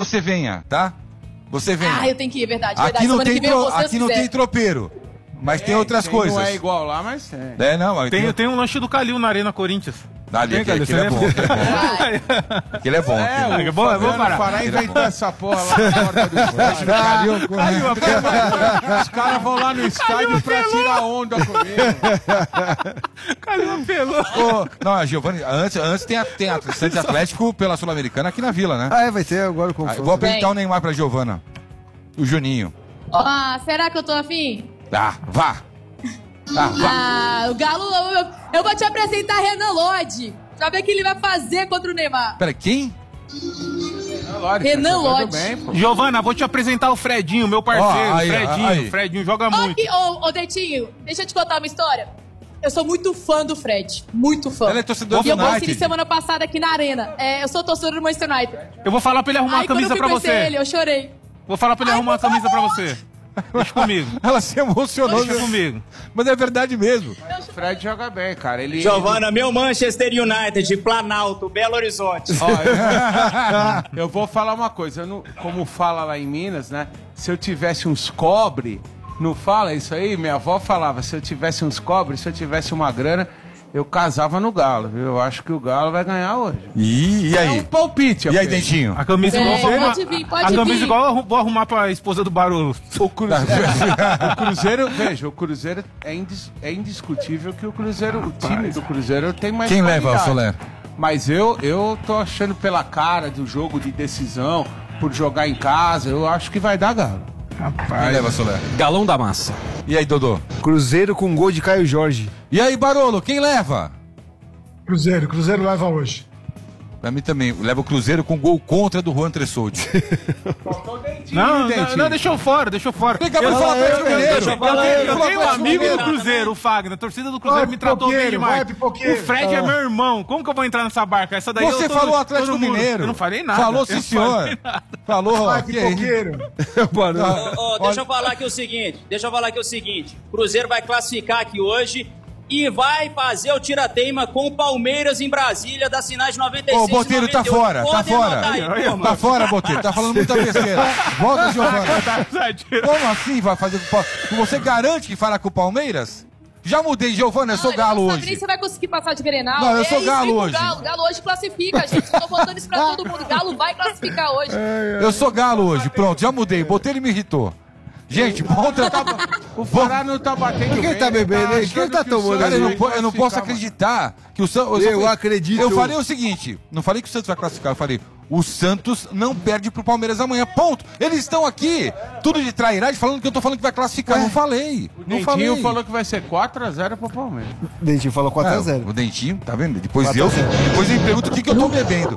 você venha, tá? Você venha. Ah, eu tenho que ir, verdade. Aqui não, Semana tem, que vem eu vou, se Deus aqui não quiser. tem tropeiro, mas tem outras coisas. Não é igual lá, mas tem. É, não, mas Tem um lanche do Calil na Arena Corinthians. Ali, Tem, aquele é bom. Aquele é bom. É bom, eu vou parar. Fará inventou essa porra lá na porta do estádio. Os caras vão lá no estádio pra tirar onda comigo. Calil apelou. Não, a Giovanni, antes tem a Santos Atlético pela Sul-Americana aqui na Vila, né? Ah, vai ser agora o confronto. Vou apresentar o Neymar pra Giovana. O Juninho. Ah, será que eu tô afim? Vá. Ah, o Galo, eu vou te apresentar Renan Lodge. Pra ver o que ele vai fazer contra o Neymar. Pera, quem? Renan Lodge. Giovana, vou te apresentar o Fredinho, meu parceiro. Aí, Fredinho joga muito. Ô, Dentinho, deixa eu te contar uma história. Eu sou muito fã do Fred. Muito fã. Ela é torcedor do E eu conheci ele United. semana passada aqui na Arena. Eu sou torcedor do Manchester United. Eu vou falar pra ele arrumar Aí uma camisa quando eu pra fui conhecer você. ele, eu chorei. Vou falar pra ele arrumar uma camisa pra você. Deixa comigo. Ela se emocionou. Deixa comigo. Mas é verdade mesmo. O Fred joga bem, cara. Giovana, meu Manchester United, Planalto, Belo Horizonte. Eu vou falar uma coisa. Como fala lá em Minas, né? Se eu tivesse uns cobre... Não fala isso aí? Minha avó falava, se eu tivesse uns cobres, se eu tivesse uma grana, eu casava no Galo, viu? Eu acho que o Galo vai ganhar hoje. E aí? É um palpite. E aí, Dentinho? A camisa igual Pode vir, pode a camisa vir. igual eu vou arrumar pra esposa do Barolo. O Cruzeiro, veja, o Cruzeiro é indiscutível que o time do Cruzeiro tem mais Quem qualidade. leva, Soler? Mas eu tô achando pela cara do jogo de decisão, por jogar em casa, eu acho que vai dar Galo. Quem leva, Soler? Galão da massa. E aí, Dodô? Cruzeiro com gol de Caio Jorge. E aí, Barolo, quem leva? Cruzeiro leva hoje. Pra mim também, leva o Cruzeiro com gol contra do Juan Tressoldi. Não, deixou fora. Tem que falar Atlético Mineiro. Eu tenho um amigo do Cruzeiro, o Fagner. A torcida do Cruzeiro Vai, me tratou bem pipoqueiro, demais. vai, pipoqueiro. O Fred é meu irmão. Como que eu vou entrar nessa barca? Essa daí Você falou Atlético Mineiro. Eu não falei nada. Falou sim, senhor. Falou, Vai, que aí? pipoqueiro. Deixa eu falar aqui o seguinte. Cruzeiro vai classificar aqui hoje e vai fazer o tira-teima com o Palmeiras em Brasília das finais de 96 Ô, Boteiro, e tá 98. fora, tá Podem fora. anotar aí, turma. Tá fora, Boteiro, tá falando muita besteira. Volta, Giovana. Como assim vai fazer com o Palmeiras? Você garante que fará com o Palmeiras? Já mudei, Giovana, eu sou Galo Não hoje. sabe nem se vai conseguir passar de Grenal. Não, eu sou isso, Galo vem pro hoje. Galo hoje classifica, gente. Eu tô botando isso pra todo mundo. Galo vai classificar hoje. Eu sou Galo hoje, pronto, já mudei. Boteiro me irritou. Gente, volta. O Fará não tá batendo Quem tá bebendo aí? Quem tá tomando Cara, aí? eu não posso acreditar que o Santos. Eu acredito. Eu falei o seguinte: não falei que o Santos vai classificar, eu falei. O Santos não perde pro Palmeiras amanhã. Ponto. Eles estão aqui, tudo de trairagem, falando que eu tô falando que vai classificar. Não falei. O Não falei. Dentinho falou que vai ser 4-0 pro Palmeiras. Dentinho falou 4x0. O Dentinho, tá vendo? Depois eu me pergunto o que eu tô bebendo.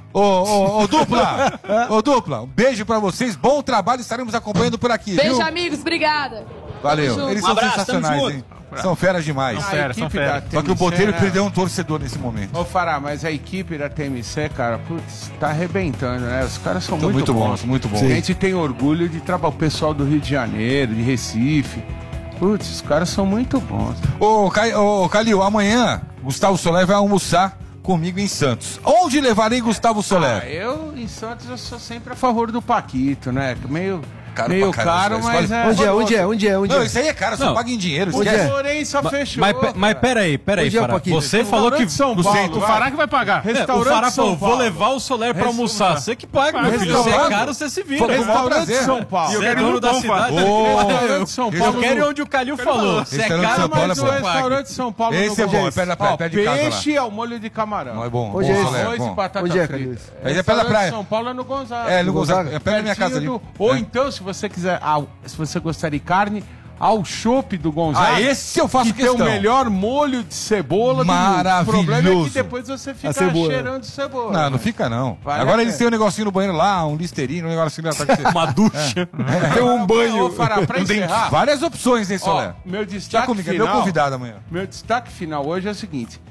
Ô, Dupla! Ô, Dupla, um beijo pra vocês. Bom trabalho, estaremos acompanhando por aqui, Beijo, viu? amigos. Obrigada. Valeu. Eles Um são abraço, sensacionais, tamo hein? São feras demais. São fera, são fera. Só que o Boteiro né? perdeu um torcedor nesse momento. Ô, Fará, mas a equipe da TMC, cara, putz, tá arrebentando, né? Os caras são São muito bons. bons, muito bons. A gente tem orgulho de trabalhar o pessoal do Rio de Janeiro, de Recife. Putz, os caras são muito bons. Ô, Calil, amanhã Gustavo Soler vai almoçar comigo em Santos. Onde levarei Gustavo Soler? Eu, em Santos, eu sou sempre a favor do Paquito, né? Meio Caro meio pra caramba, caro, escolhe- mas Não, isso aí é caro, só Não. paga em dinheiro. Onde esquece. é? Lourenço fechou. Mas peraí, Onde é o Fará. Paquito? Você falou que São O Paulo, Fará que vai pagar. o Restaurante Fará São falou, vou Paulo. levar o Soler pra almoçar. Você que paga, meu filho. Se é Restaurante- caro, você se vira. Falou, Restaurante prazer. São Paulo. Você é quero ir dono no da Pão, cidade. Restaurante São Eu Paulo. quero ir onde o Calil falou. Se é Restaurante caro, São Paulo mas é Mas bom. o restaurante São Paulo Esse é no bom, Goiás. é perto de casa lá. Peixe ao molho de camarão. Não, é bom. Onde é bom, esse? Soler, Arroz bom. e batata Onde é, frita. Calil? Aí é perto da praia. São Paulo é no Gonzaga. É, no Gonzaga. É perto da minha casa ali. Ou É. então, se você quiser, se você gostar de carne, ao chopp do Gonzaga. Ah, esse eu faço que tem o questão. melhor molho de cebola do mundo. Maravilhoso. O problema é que depois você fica cebola. cheirando cebola. Não, não fica não. Vale a Agora pena. eles têm um negocinho no banheiro lá, um listerino, um negocinho lá. Uma ducha. Tem um Ô, Fará, pra encerrar, várias opções, hein, ó, Soler? meu Já destaque comigo, é final... meu convidado amanhã. Meu destaque final hoje é o seguinte.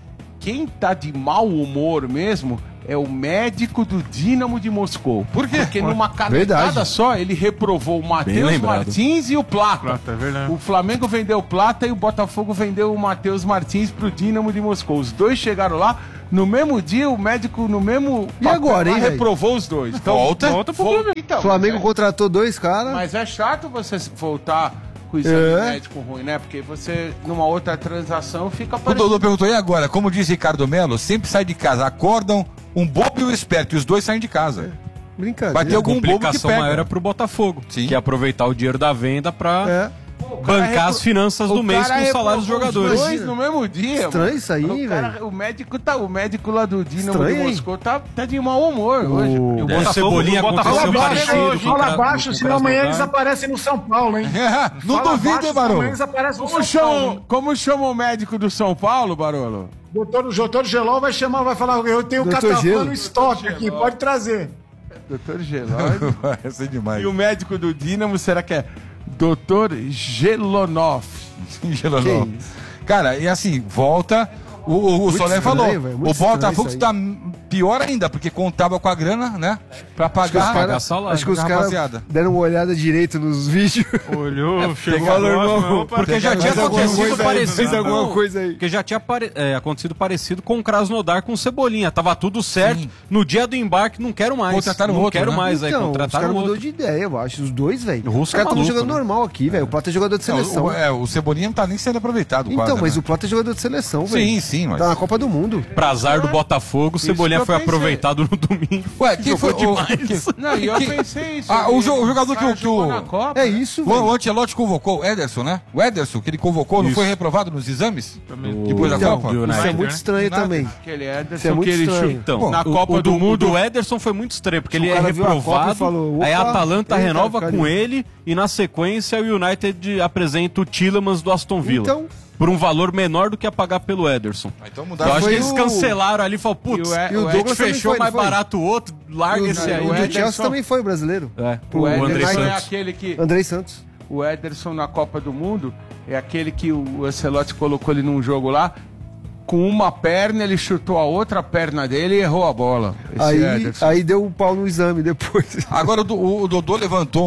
quem tá de mau humor mesmo é o médico do Dínamo de Moscou. Por quê? Porque numa canetada só, ele reprovou o Matheus Martins e o Plata. É verdade. O Flamengo vendeu o Plata e o Botafogo vendeu o Matheus Martins pro Dínamo de Moscou. Os dois chegaram lá, no mesmo dia o médico no mesmo E agora, hein, velho? reprovou os dois. Então, Volta pro clube. Então, O Flamengo contratou 2 caras. mas é chato você voltar com o exame médico ruim, né? Porque você, numa outra transação, fica O parecendo... Dodô perguntou, e agora? Como disse Ricardo Melo, sempre sai de casa, acordam um bobo e um esperto, e os dois saem de casa. Brincadeira. Vai ter A algum bobo que complicação pega. maior é pro Botafogo, Sim. que é aproveitar o dinheiro da venda pra cara bancar as finanças do mês com os salários dos jogadores. Dois no mesmo dia. Estranho mano. isso aí, O médico lá do Dínamo Estranho, de hein? Moscou tá de mau humor hoje. O Cebolinha aconteceu parecido. Fala baixo, senão amanhã eles aparecem no São Paulo, hein? Não Fala duvide, baixo, hein, senão Barolo? amanhã eles aparecem no São Paulo. hein? Como chama o médico do São Paulo, Barolo? Doutor Gelol vai falar, eu tenho Doutor catafã Gelo? no estoque aqui, pode trazer. Doutor Gelóide. Essa é demais. E o médico do Dínamo, será que é Doutor Gelonov? Geloló. Cara, e assim, volta. O Solé estranho, falou. velho, muito O Botafogo estranho está pior ainda, porque contava com a grana, né? Pra pagar. pagar salário. Acho que os Rapaziada. caras deram uma olhada direito nos vídeos. Olhou, chegou Falou, irmão. próximo, Porque já tinha Fez alguma acontecido coisa aí, parecido. fez alguma coisa aí. Porque já tinha acontecido parecido com o Krasnodar com o Cebolinha. Tava tudo certo. Sim. No dia do embarque, não quero mais. Contrataram não outro, quero né? mais. Aí Então, os contrataram caras mudou outro. de ideia, eu acho. Os dois, velho. O Russo Os caras é estão maluco, jogando né? normal aqui, velho. O Plata é jogador de seleção. O Cebolinha não tá nem sendo aproveitado, Então, quase, mas né? o Plata é jogador de seleção, velho. Sim, sim, mas... Tá na Copa do Mundo. Pra azar do Botafogo, o Cebolinha que eu foi pensei. aproveitado no domingo. Ué, quem foi? Não, e eu pensei isso. Ah, o jogador que o- jogou na Copa. É isso, O velho. Ancelotti convocou o Ederson, né? O Ederson, que ele convocou, não Isso. foi reprovado nos exames? Depois da Então, Copa? do isso é United, muito né? estranho também. Aquele Isso é Ederson muito que ele estranho. chutou Então, na Copa o do Mundo. do Ederson foi muito estranho, porque ele O é cara viu a Copa e reprovado, falou, aí a opa, Atalanta eita, renova carinho. com ele, e na sequência o United apresenta o Tielemans do Aston Villa. Então- por um valor menor do que a pagar pelo Ederson. Então Eu mudaram. acho foi que eles o- cancelaram ali e falaram, putz, E o a Douglas gente também fechou foi, mais não foi? barato o outro, larga esse aí. O do Ederson- Chelsea também foi brasileiro. É, O o André Ederson é Santos. aquele que... Andrei Santos. O Ederson na Copa do Mundo é aquele que o Ancelotti colocou ele num jogo lá, com uma perna ele chutou a outra perna dele e errou a bola. Esse Ederson. Aí deu um pau no exame depois. Agora o Dodô levantou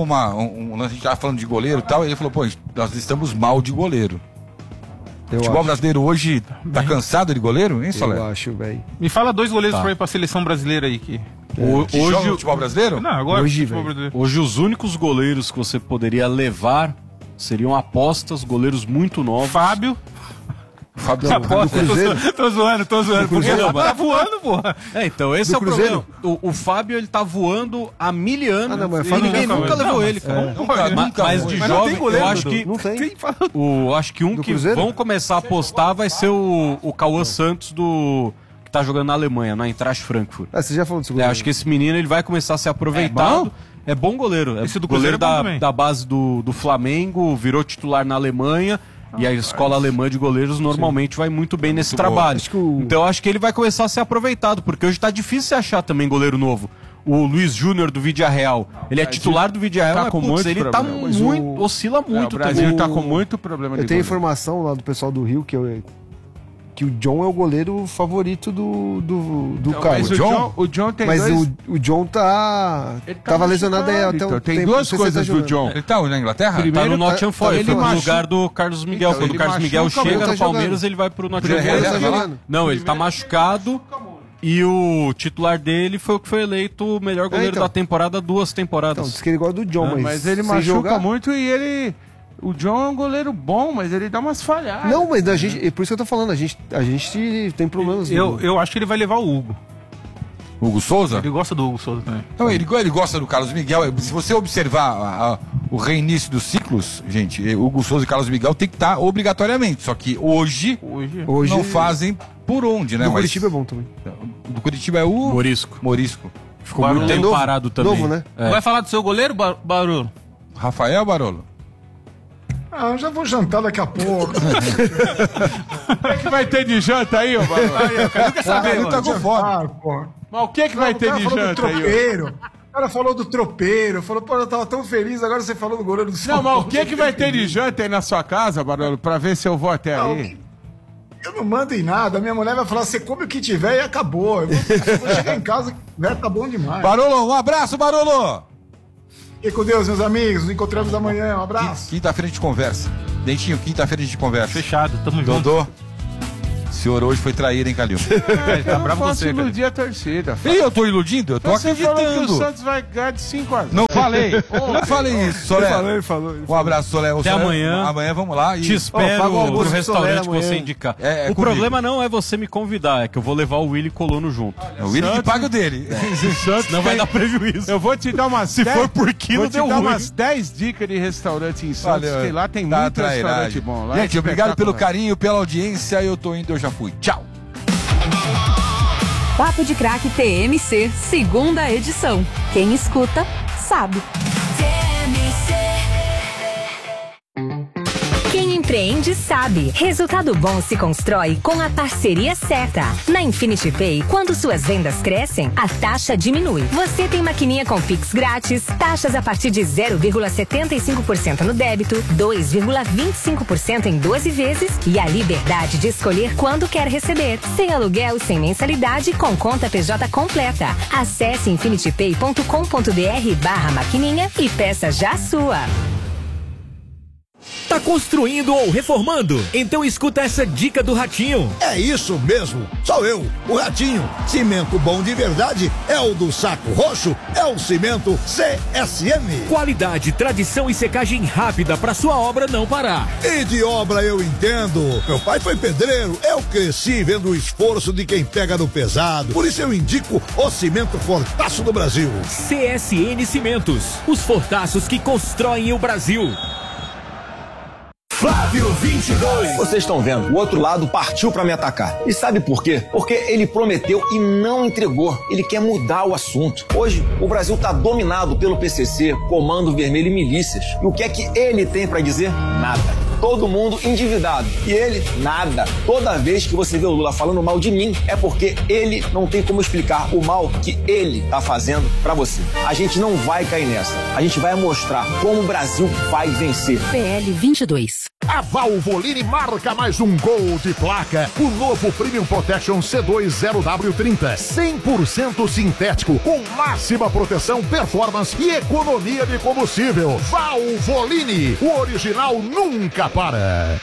a gente tava falando de goleiro e tal, e ele falou, pô, nós estamos mal de goleiro. O futebol brasileiro hoje tá cansado de goleiro, hein, Solé? Eu acho, velho. Me fala 2 goleiros pra ir pra seleção brasileira aí. Que joga no futebol brasileiro? Não, agora Hoje, futebol velho. brasileiro. Hoje os únicos goleiros que você poderia levar seriam apostas, goleiros muito novos. Fábio. Fábio Aposta. Cruzeiro? Tô zoando. Porque Cruzeiro? tá voando, porra. Então, esse Do é o Cruzeiro? problema. O Fábio, ele tá voando há 1000 anos Ah, não, mas e Fábio ninguém nunca nunca foi. levou Não, ele, cara. nunca Mas foi. de Mas não jovem, tem goleiro, eu acho Dudu. que... Não tem. Acho que um Do que Cruzeiro? vão começar a apostar vai ser o Cauã Santos, que tá jogando na Alemanha, na Eintracht Frankfurt. Ah, você já falou desse É, goleiro. acho que esse menino ele vai começar a ser aproveitado. É bom goleiro. É Esse do goleiro Cruzeiro é bom também. da base do Flamengo, virou titular na Alemanha. E a escola alemã de goleiros normalmente vai muito bem nesse trabalho. Acho que o- Então eu acho que ele vai começar a ser aproveitado, porque hoje tá difícil você achar também goleiro novo. O Luiz Júnior do Villarreal, ele é titular do Villarreal, tá mas, com putz, muito ele tá problema, mas muito, oscila O muito Brasil também. tá com muito problema de Eu tenho goleiro. informação lá do pessoal do Rio que o John é o goleiro favorito do Então, Carlos. mas o John tem Mas dois... o John Ele tá tava lesionado aí machucado, até um então. Tem tempo. duas Não sei se ele coisas tá do jogando. John. Ele tá na Inglaterra? Tá no Primeiro, Nottingham Forest, ele foi pro machuca- lugar do Carlos Miguel. Então, Quando o ele Carlos Miguel machuca, chega mas no tá Palmeiras, jogando. ele vai pro Nottingham Ele Forest. tá jogando? Não, ele tá machucado. E o titular dele foi o que foi eleito o melhor goleiro então. da temporada 2 temporadas. Então, diz que ele gosta do John, Mas ele sem machuca jogar- muito e ele... O John é um goleiro bom, mas ele dá umas falhadas. Não, mas a gente, é por isso que eu tô falando, a gente tem problemas. Eu acho que ele vai levar o Hugo. Hugo Souza? Ele gosta do Hugo Souza também. Não, ele gosta do Carlos Miguel. Se você observar o reinício dos ciclos, gente, Hugo Souza e Carlos Miguel tem que estar obrigatoriamente. Só que hoje Hoje não fazem por onde, né? do Mas- Curitiba é bom também. Do Curitiba é o Morisco. Morisco. Ficou muito Barulho. tempo Novo? parado também. Novo, né? É. Vai falar do seu goleiro, Barulho? Rafael Barolo. Ah, eu já vou jantar daqui a pouco. O que vai ter de janta aí, ô Barolo? Quer saber, ele tá mano? com fome. Ah, porra. Mas o que vai ter O cara de falou do janta aí, ô? tropeiro. O cara falou do tropeiro. Falou, pô, eu tava tão feliz, agora você falou do goleiro do São Não, mas o Paulo. que vai ter de janta aí na sua casa, Barolo, pra ver se eu vou até aí? Eu não mandem nada. Minha mulher vai falar, você come o que tiver e acabou. Eu vou chegar em casa, tá bom demais. Barolo, um abraço, Barolo! Fique com Deus, meus amigos. Nos encontramos amanhã. Um abraço. Quinta-feira a gente conversa. Dentinho, quinta-feira a gente conversa. Fechado, tamo junto. Dodô, o senhor hoje foi traíra, hein, Calil? Tá bravo você, iludir a torcida. E eu tô iludindo? Eu tô Você falou que o acreditando. Santos vai ganhar de 5-0. Não falei. Não falei isso, Solé. Ele falou. Um abraço, Solé. Até amanhã. Amanhã vamos lá. E... Te espero paga o almoço pro pro restaurante Solé que você amanhã. indicar. É O comigo. problema não é você me convidar, é que eu vou levar o Willy Colono junto. É o Willi que paga o dele. Não vai dar prejuízo. Eu vou te dar umas Se for por quilo, vou te deu dar ruim. umas 10 dicas de restaurante em Santos, que lá tem Tá muito trairagem. restaurante bom. Lá é Gente, obrigado pelo espetacular. carinho, pela audiência. Eu tô indo, eu já fui. Tchau. Papo de Craque TMC, segunda edição. Quem escuta, sabe. Quem empreende sabe. Resultado bom se constrói com a parceria certa. Na Infinity Pay, quando suas vendas crescem, a taxa diminui. Você tem maquininha com Pix grátis, taxas a partir de 0,75% no débito, 2,25% em 12 vezes e a liberdade de escolher quando quer receber. Sem aluguel, sem mensalidade, com conta PJ completa. Acesse infinitypay.com.br/maquininha e peça já a sua. Tá construindo ou reformando? Então escuta essa dica do Ratinho. É isso mesmo, sou eu, o Ratinho. Cimento bom de verdade é o do Saco Roxo, é o cimento CSM. Qualidade, tradição e secagem rápida pra sua obra não parar. E de obra eu entendo. Meu pai foi pedreiro, eu cresci vendo o esforço de quem pega no pesado. Por isso eu indico o cimento Fortaço do Brasil. CSN Cimentos, os fortaços que constroem o Brasil. Flávio 22. Vocês estão vendo, o outro lado partiu pra me atacar. E sabe por quê? Porque ele prometeu e não entregou. Ele quer mudar o assunto. Hoje, o Brasil tá dominado pelo PCC, Comando Vermelho e milícias. E o que é que ele tem pra dizer? Nada. Todo mundo endividado. E ele, nada. Toda vez que você vê o Lula falando mal de mim, é porque ele não tem como explicar o mal que ele tá fazendo pra você. A gente não vai cair nessa. A gente vai mostrar como o Brasil vai vencer. PL 22. A Valvoline marca mais um gol de placa. O novo Premium Protection C2 0W30. 100% sintético, com máxima proteção, performance e economia de combustível. Valvoline, o original nunca para.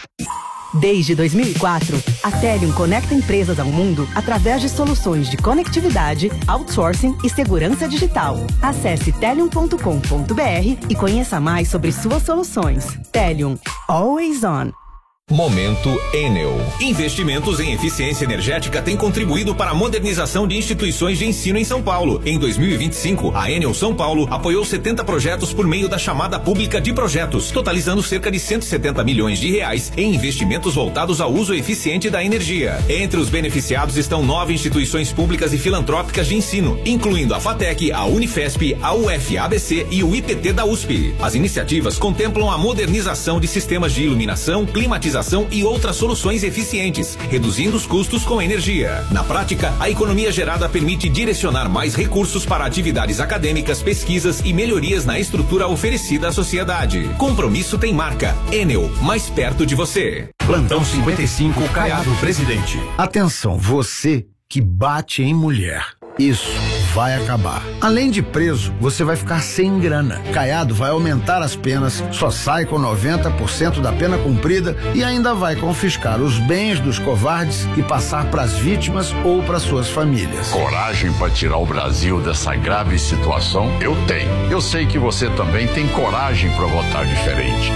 Desde 2004, a Telium conecta empresas ao mundo através de soluções de conectividade, outsourcing e segurança digital. Acesse telium.com.br e conheça mais sobre suas soluções. Telium, always on. Momento Enel. Investimentos em eficiência energética têm contribuído para a modernização de instituições de ensino em São Paulo. Em 2025, a Enel São Paulo apoiou 70 projetos por meio da chamada pública de projetos, totalizando cerca de 170 milhões de reais em investimentos voltados ao uso eficiente da energia. Entre os beneficiados estão 9 instituições públicas e filantrópicas de ensino, incluindo a FATEC, a Unifesp, a UFABC e o IPT da USP. As iniciativas contemplam a modernização de sistemas de iluminação, climatização e outras soluções eficientes, reduzindo os custos com energia. Na prática, a economia gerada permite direcionar mais recursos para atividades acadêmicas, pesquisas e melhorias na estrutura oferecida à sociedade. Compromisso tem marca. Enel, mais perto de você. Plantão 55, Caiado Presidente. Atenção, você que bate em mulher. Isso vai acabar. Além de preso, você vai ficar sem grana. Caiado vai aumentar as penas, só sai com 90% da pena cumprida e ainda vai confiscar os bens dos covardes e passar para as vítimas ou para suas famílias. Coragem para tirar o Brasil dessa grave situação? Eu tenho. Eu sei que você também tem coragem para votar diferente.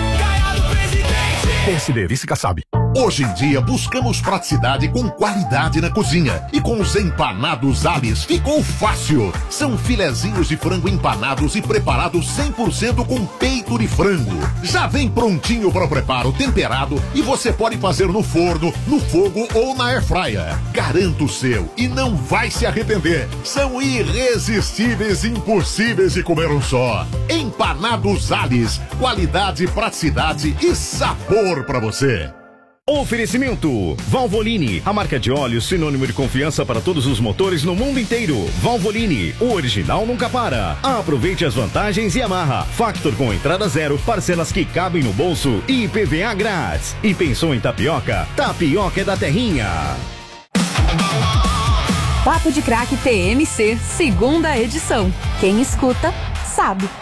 PSD, vice Kassab. Hoje em dia buscamos praticidade com qualidade na cozinha. E com os empanados Alice ficou fácil. São filezinhos de frango empanados e preparados 100% com peito de frango. Já vem prontinho para o preparo, temperado, e você pode fazer no forno, no fogo ou na airfryer. Garanta o seu e não vai se arrepender. São irresistíveis e impossíveis de comer um só. Empanados Alice, qualidade, praticidade e sabor para você. Oferecimento Valvoline, a marca de óleo sinônimo de confiança para todos os motores no mundo inteiro. Valvoline, o original nunca para. Aproveite as vantagens e amarra. Factor com entrada zero, parcelas que cabem no bolso e IPVA grátis. E pensou em tapioca? Tapioca é da Terrinha. Papo de Craque TMC, segunda edição. Quem escuta, sabe.